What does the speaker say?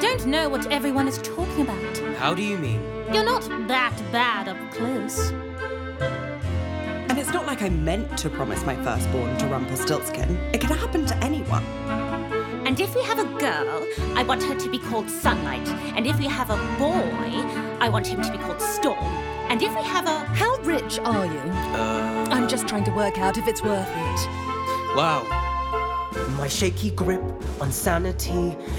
don't know what everyone is talking about. How do you mean? You're not that bad up close. And it's not like I meant to promise my firstborn to Rumpelstiltskin. It could happen to anyone. And if we have a girl, I want her to be called Sunlight. And if we have a boy, I want him to be called Storm. And if we have a... How rich are you? I'm just trying to work out if it's worth it. Wow. My shaky grip on sanity